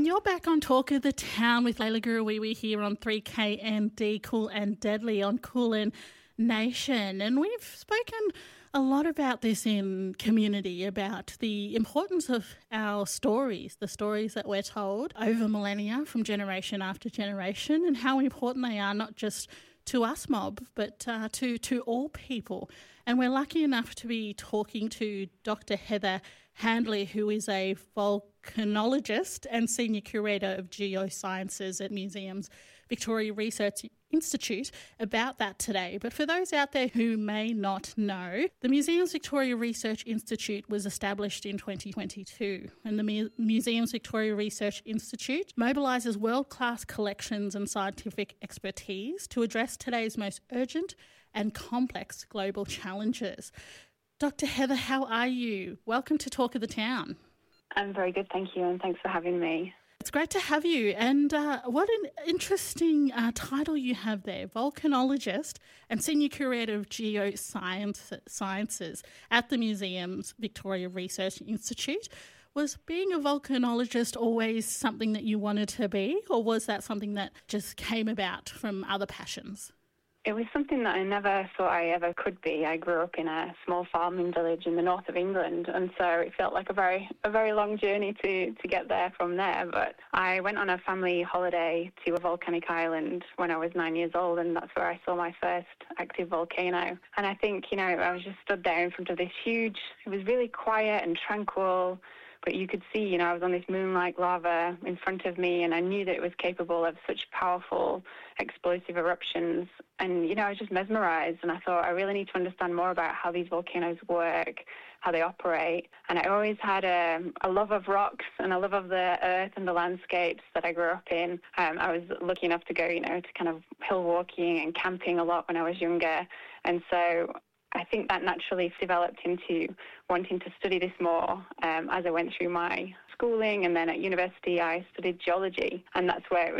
you're back on Talk of the Town with Layla Gurawiwi here on 3KND, Cool and Deadly on Kulin Nation. And we've spoken a lot about this in community, about the importance of our stories, the stories that we're told over millennia from generation after generation, and how important they are, not just to us mob, but to all people. And we're lucky enough to be talking to Dr. Heather Handley, who is a volcanologist and Senior Curator of Geosciences at Museums Victoria Research Institute, about that today. But for those out there who may not know, the Museums Victoria Research Institute was established in 2022, and the Museums Victoria Research Institute mobilises world-class collections and scientific expertise to address today's most urgent and complex global challenges. Dr. Heather, how are you? Welcome to Talk of the Town. I'm very good, thank you, and thanks for having me. It's great to have you. And what an interesting title you have there, volcanologist and Senior Curator of Geosciences at the Museums Victoria Research Institute. Was being a volcanologist always something that you wanted to be, or was that something that just came about from other passions? It was something that I never thought I ever could be. I grew up in a small farming village in the north of England, and so it felt like a very long journey to get there from there. But I went on a family holiday to a volcanic island when I was 9 years old, and that's where I saw my first active volcano. And I think, I was just stood there in front of this huge, it was really quiet and tranquil, but you could see, I was on this moon-like lava in front of me, and I knew that it was capable of such powerful, explosive eruptions. And, I was just mesmerized, and I thought, I really need to understand more about how these volcanoes work, how they operate. And I always had a love of rocks and a love of the earth and the landscapes that I grew up in. I was lucky enough to go, to kind of hill walking and camping a lot when I was younger. And so I think that naturally developed into wanting to study this more as I went through my schooling, and then at university I studied geology, and that's where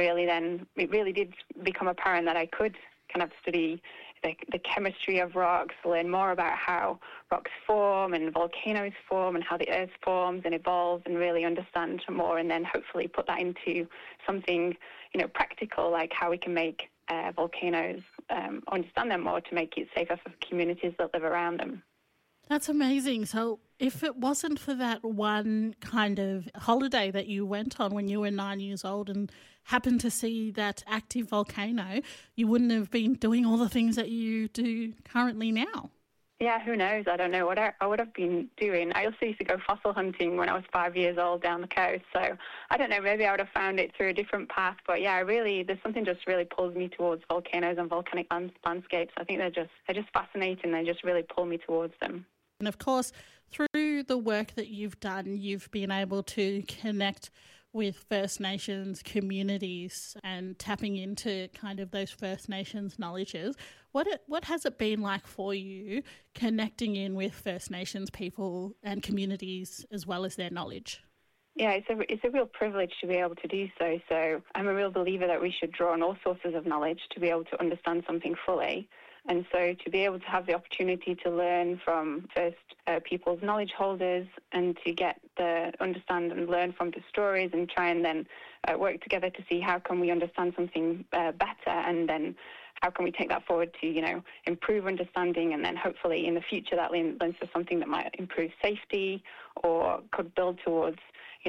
it really did become apparent that I could kind of study the chemistry of rocks, learn more about how rocks form and volcanoes form and how the earth forms and evolves, and really understand more, and then hopefully put that into something practical, like how we can make volcanoes, understand them more to make it safer for communities that live around them. That's amazing. So if it wasn't for that one kind of holiday that you went on when you were 9 years old and happened to see that active volcano, you wouldn't have been doing all the things that you do currently now. Yeah, who knows? I don't know what I would have been doing. I also used to go fossil hunting when I was 5 years old down the coast. So I don't know, maybe I would have found it through a different path. But yeah, there's something just really pulls me towards volcanoes and volcanic landscapes. I think they're just fascinating. They just really pull me towards them. And of course, through the work that you've done, you've been able to connect with First Nations communities and tapping into kind of those First Nations knowledges. What has it been like for you connecting in with First Nations people and communities as well as their knowledge? Yeah, it's a real privilege to be able to do so. So I'm a real believer that we should draw on all sources of knowledge to be able to understand something fully. And so to be able to have the opportunity to learn from First people's knowledge holders, and to understand and learn from the stories, and try and then work together to see how can we understand something better, and then how can we take that forward to, improve understanding, and then hopefully in the future that lends to something that might improve safety or could build towards,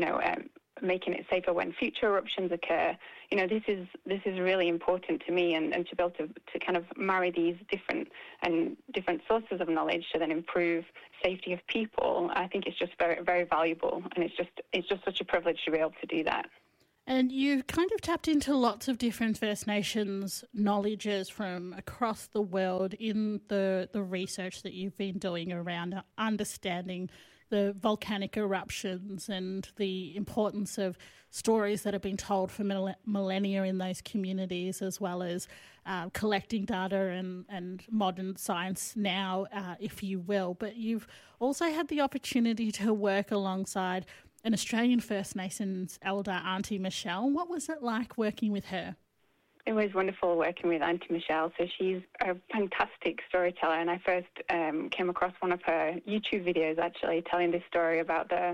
making it safer when future eruptions occur. This is really important to me, and to be able to kind of marry these different sources of knowledge to then improve safety of people. I think it's just very, very valuable, and it's just such a privilege to be able to do that. And you've kind of tapped into lots of different First Nations knowledges from across the world in the research that you've been doing around understanding the volcanic eruptions and the importance of stories that have been told for millennia in those communities, as well as collecting data and modern science now, if you will. But you've also had the opportunity to work alongside an Australian First Nations elder, Auntie Michelle. What was it like working with her? It was wonderful working with Auntie Michelle. So she's a fantastic storyteller, and I first came across one of her YouTube videos actually telling this story about the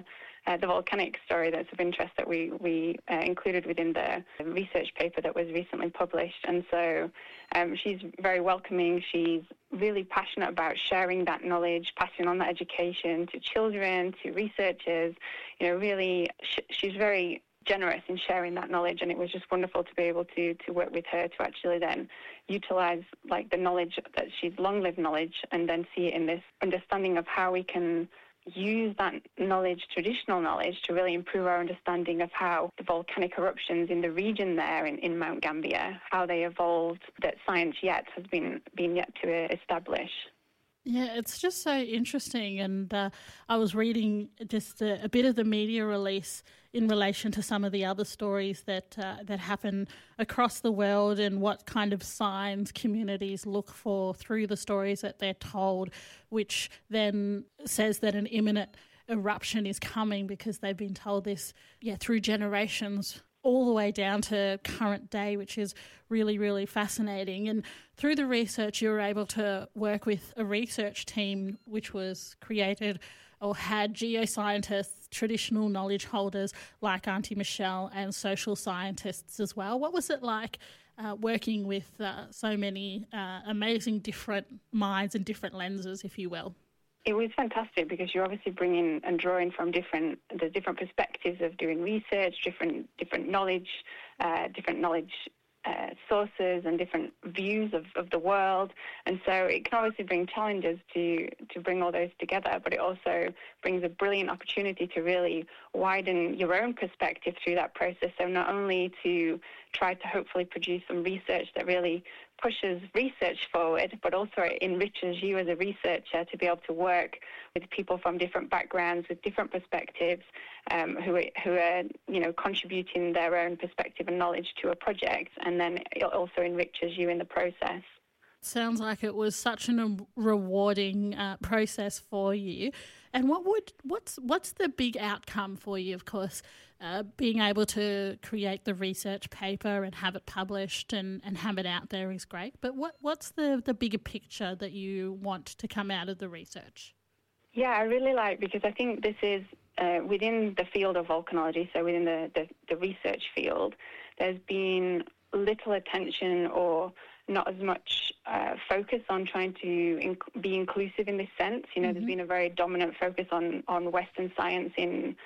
the volcanic story that's of interest that we included within the research paper that was recently published. And so she's very welcoming. She's really passionate about sharing that knowledge, passing on that education to children, to researchers. Really, she's very generous in sharing that knowledge, and it was just wonderful to be able to work with her to actually then utilize the knowledge that she's long-lived knowledge, and then see it in this understanding of how we can use that knowledge, traditional knowledge, to really improve our understanding of how the volcanic eruptions in the region there in Mount Gambier, how they evolved, that science yet has been yet to establish. Yeah, it's just so interesting. And I was reading just a bit of the media release in relation to some of the other stories that happen across the world, and what kind of signs communities look for through the stories that they're told, which then says that an imminent eruption is coming because they've been told this through generations, all the way down to current day, which is really, really fascinating. And through the research, you were able to work with a research team which was created or had geoscientists, traditional knowledge holders like Auntie Michelle, and social scientists as well. What was it like working with so many amazing different minds and different lenses, if you will? It was fantastic because you're obviously bringing and drawing from different perspectives of doing research, different knowledge sources and different views of the world. And so it can obviously bring challenges to bring all those together, but it also brings a brilliant opportunity to really widen your own perspective through that process. So not only to try to hopefully produce some research that really pushes research forward, but also it enriches you as a researcher to be able to work with people from different backgrounds, with different perspectives, who are contributing their own perspective and knowledge to a project, and then it also enriches you in the process. Sounds like it was such a rewarding process for you. And what's the big outcome for you? Of course, being able to create the research paper and have it published and have it out there is great. But what's the bigger picture that you want to come out of the research? Yeah, I really like, because I think this is within the field of volcanology, so within the research field, there's been little attention or not as much focus on trying to be inclusive in this sense. There's been a very dominant focus on Western science in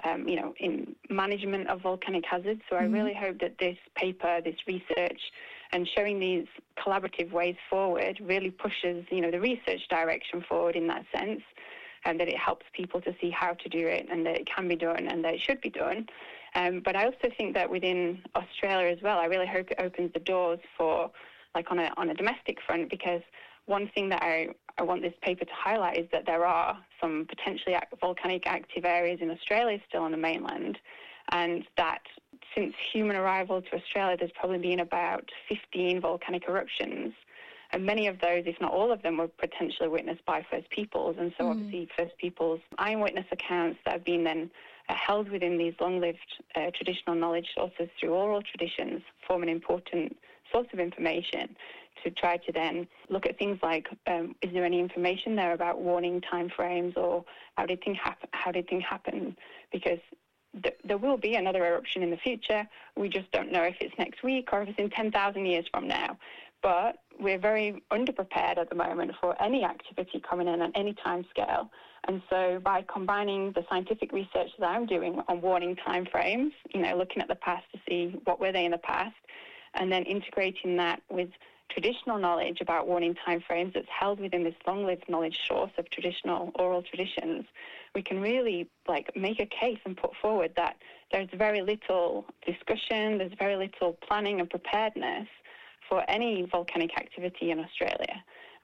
management of volcanic hazards. So I really hope that this paper, this research, and showing these collaborative ways forward really pushes, the research direction forward in that sense, and that it helps people to see how to do it, and that it can be done, and that it should be done. But I also think that within Australia as well, I really hope it opens the doors for, on a domestic front, because one thing that I want this paper to highlight is that there are some potentially volcanic active areas in Australia still on the mainland, and that since human arrival to Australia, there's probably been about 15 volcanic eruptions, and many of those, if not all of them, were potentially witnessed by First Peoples. And so obviously First Peoples eyewitness accounts that have been then held within these long-lived traditional knowledge sources through oral traditions form an important source of information to try to then look at things like, is there any information there about warning timeframes, or how did things happen? Because there will be another eruption in the future. We just don't know if it's next week or if it's in 10,000 years from now. But we're very underprepared at the moment for any activity coming in on any time scale. And so by combining the scientific research that I'm doing on warning timeframes, looking at the past to see what were they in the past, and then integrating that with traditional knowledge about warning timeframes that's held within this long-lived knowledge source of traditional oral traditions, we can really make a case and put forward that there's very little discussion, there's very little planning and preparedness for any volcanic activity in Australia.